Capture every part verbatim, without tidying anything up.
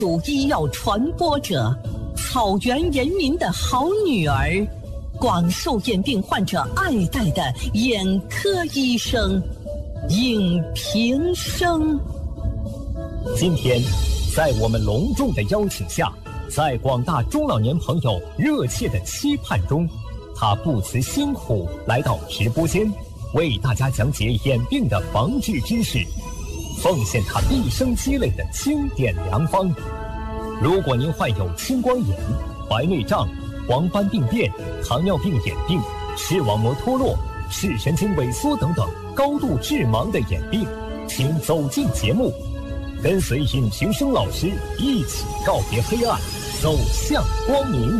有医药传播者，草原人民的好女儿，广受眼病患者爱戴的眼科医生尹平生。 今天，在我们隆重的邀请下，在广大中老年朋友热切的期盼中，他不辞辛苦来到直播间，为大家讲解眼病的防治知识，奉献他毕生积累的经典良方。如果您患有青光眼、白内障、黄斑病变、糖尿病眼病、视网膜脱落、视神经萎缩等等高度致盲的眼病，请走进节目，跟随尹平生老师一起告别黑暗，走向光明。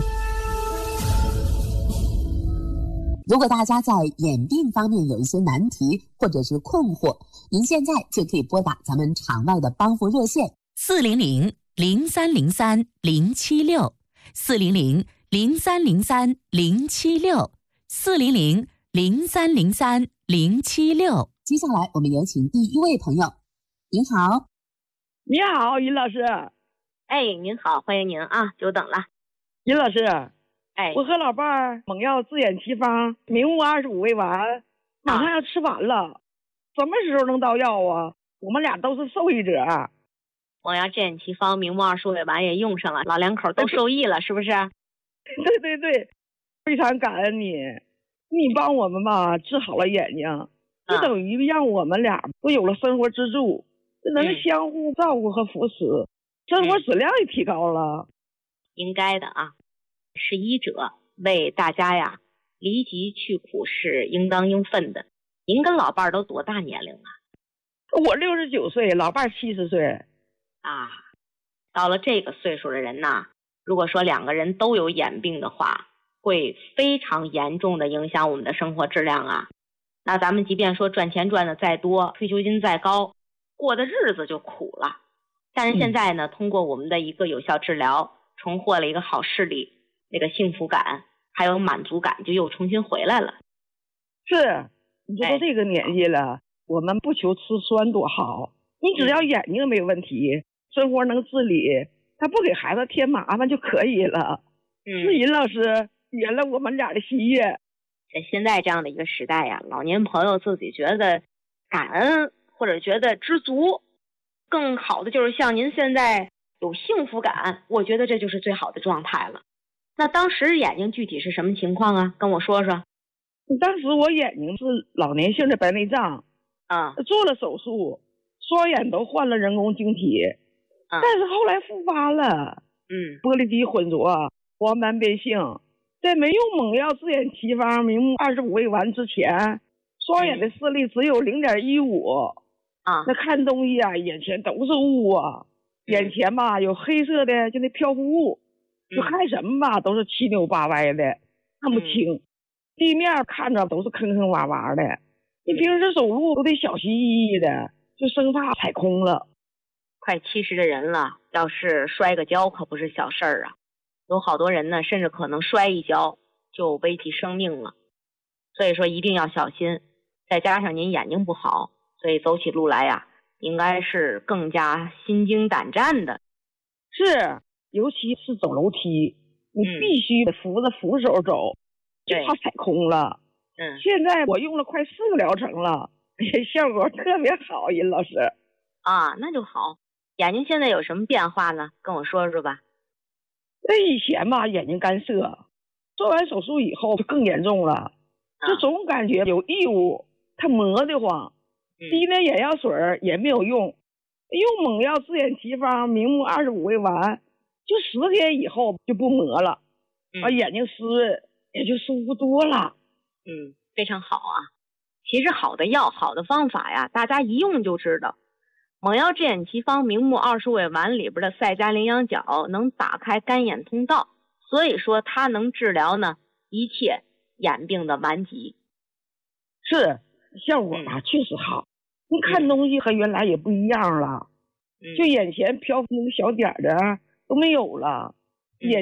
如果大家在眼病方面有一些难题或者是困惑，您现在就可以拨打咱们场外的帮扶热线四零零零三零三零七六四零零零三零三零七六四零零零三零三零七六。 接下来我们有请第一位朋友。您好。 你好，尹老师。 哎，您好，欢迎您啊，久等了。 尹老师， 哎， 我和老伴儿猛药自眼奇方明目二十五味丸马上要吃完了、啊、什么时候能到药啊？我们俩都是受益者。 猛药自眼奇方明目二十五味丸也用上了，老两口都受益了，是不是？ 对对对，非常感恩你，你帮我们吧治好了眼睛，就等于让我们俩都有了生活支柱，能相互照顾和扶持、嗯、生活质量也提高了。 应该的啊，是医者为大家呀离疾去苦是应当应分的。您跟老伴儿都多大年龄了？ 我六十九岁，老伴儿七十岁。 啊，到了这个岁数的人呐，如果说两个人都有眼病的话，会非常严重的影响我们的生活质量啊。那咱们即便说赚钱赚的再多，退休金再高，过的日子就苦了。但是现在呢、嗯、通过我们的一个有效治疗，重获了一个好视力，那个幸福感还有满足感就又重新回来了。 是，你说到这个年纪了、哎、我们不求吃酸多好，你只要眼睛没问题、嗯、生活能自理，他不给孩子添麻烦就可以了。嗯，是尹老师圆了我们俩的心愿。 在现在这样的一个时代呀，老年朋友自己觉得感恩或者觉得知足，更好的就是像您现在有幸福感，我觉得这就是最好的状态了。那当时眼睛具体是什么情况啊？跟我说说。 当时我眼睛是老年性的白内障啊， 做了手术，双眼都换了人工晶体、啊、但是后来复发了。 嗯， 玻璃体混浊，黄斑变性。在没用猛药自眼奇方明目二十五味丸之前，双眼的视力只有 零点一五 啊，那看东西啊眼前都是雾啊，眼前吧有黑色的就那漂浮物，就看什么吧都是七扭八歪的，看不清、嗯、地面看着都是坑坑洼洼的，你平时走路都得小心翼翼的，就生怕踩空了。 快七十的人了，要是摔个跤可不是小事儿啊，有好多人呢甚至可能摔一跤就危及生命了，所以说一定要小心。再加上您眼睛不好，所以走起路来呀应该是更加心惊胆战的。 是，尤其是走楼梯，你必须得扶着扶手走、嗯、就怕踩空了。 嗯， 现在我用了快四个疗程了，效果特别好，尹老师。 啊，那就好。眼睛现在有什么变化呢？跟我说说吧。 那以前吧眼睛干涩，做完手术以后就更严重了、啊、就总感觉有异物，它磨得慌，滴那眼药水也没有用，用猛药自眼奇方明目二十五味丸，就十天以后就不磨了，把、嗯、眼睛湿润，也就舒服多了。 嗯，非常好啊。其实好的药好的方法呀，大家一用就知道。猛药自眼奇方明目二十五味丸里边的赛加羚羊角能打开干眼通道，所以说它能治疗呢一切眼病的顽疾。 是，效果吧、嗯、确实好，你看东西和原来也不一样了、嗯、就眼前漂浮那个小点的都没有了，